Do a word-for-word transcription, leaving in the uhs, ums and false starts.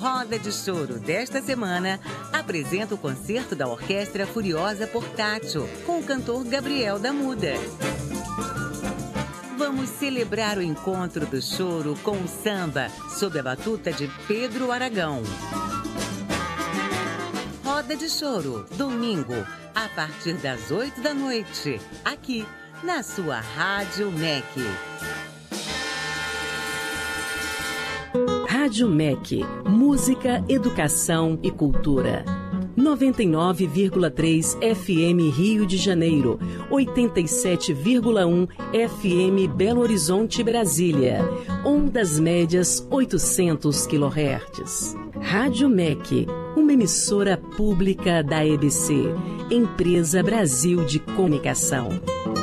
Roda de Choro desta semana apresenta o concerto da Orquestra Furiosa Portátil com o cantor Gabriel da Muda. Vamos celebrar o encontro do choro com o samba, sob a batuta de Pedro Aragão. Roda de Choro, domingo, a partir das oito da noite, aqui na sua Rádio M E C. Rádio M E C, música, educação e cultura. noventa e nove vírgula três F M Rio de Janeiro, oitenta e sete vírgula um F M Belo Horizonte, Brasília. Ondas médias oitocentos quilohertz. Rádio M E C, uma emissora pública da E B C, Empresa Brasil de Comunicação.